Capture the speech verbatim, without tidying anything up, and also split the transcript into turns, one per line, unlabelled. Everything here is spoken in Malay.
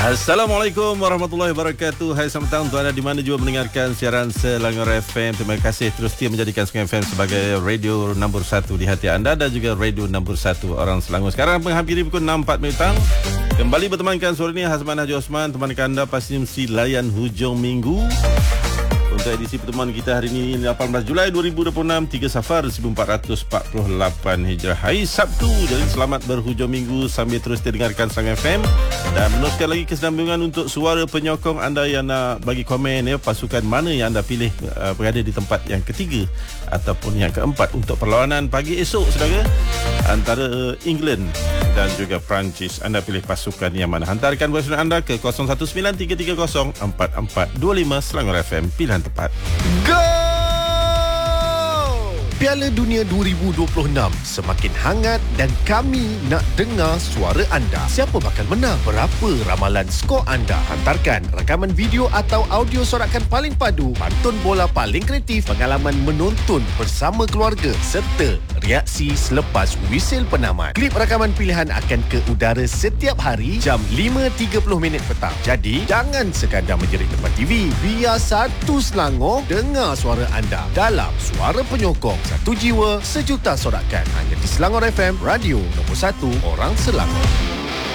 Assalamualaikum warahmatullahi wabarakatuh. Hai, selamat petang tuan-tuan di mana juga mendengarkan siaran Selangor F M. Terima kasih terus setia menjadikan Selangor F M sebagai radio nombor satu di hati anda dan juga radio nombor satu orang Selangor. Sekarang menghampiri pukul enam empat puluh petang. Kembali bertemankan sore ini Hazman Haji Osman. Teman anda pasti mesti layan hujung minggu. Untuk edisi pertemuan kita hari ini lapan belas Julai dua ribu dua puluh enam, tiga Safar seribu empat ratus empat puluh lapan Hijrah, hari Sabtu. Jadi selamat berhujung minggu sambil terus dengarkan Selangor F M dan meneruskan lagi kesambungan untuk suara penyokong anda yang nak bagi komen ya, pasukan mana yang anda pilih uh, berada di tempat yang ketiga ataupun yang keempat untuk perlawanan pagi esok saudara antara uh, England dan juga Perancis. Anda pilih pasukan yang mana? Hantarkan voice anda ke kosong satu sembilan tiga tiga kosong empat empat dua lima. Selangor F M, pilihan tepat.
Go! Piala Dunia dua ribu dua puluh enam semakin hangat dan kami nak dengar suara anda. Siapa bakal menang? Berapa ramalan skor anda? Hantarkan rakaman video atau audio sorakan paling padu, pantun bola paling kreatif, pengalaman menonton bersama keluarga serta reaksi selepas wisil penamat. Klip rakaman pilihan akan ke udara setiap hari jam lima tiga puluh minit petang. Jadi, jangan sekadar menjerit depan T V. Biar satu Selangor dengar suara anda dalam Suara Penyokong. Satu jiwa, sejuta sorakan. Hanya di Selangor F M, radio nombor satu orang Selangor.